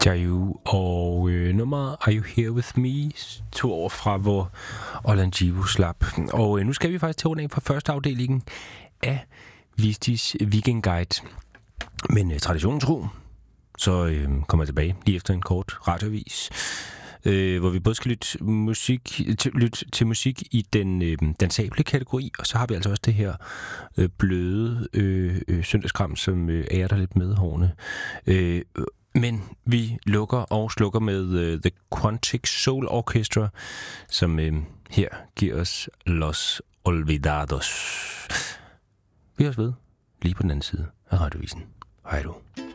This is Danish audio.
Caillou og nummeret Are You Here With Me, 2 år fra, hvor Olanjivo slap. Og nu skal vi faktisk til rundt på første afdelingen af Vistis Weekendguide. Men traditionen tro, så kommer jeg tilbage lige efter en kort radioavis, hvor vi både skal lytte til musik i den dansable kategori, og så har vi altså også det her bløde søndagskram, som ærer der lidt med hårene. Men vi lukker og slukker med The Quantic Soul Orchestra, som her giver os Los Olvidados. Vi høres ved lige på den anden side af radiovisen. Hej du.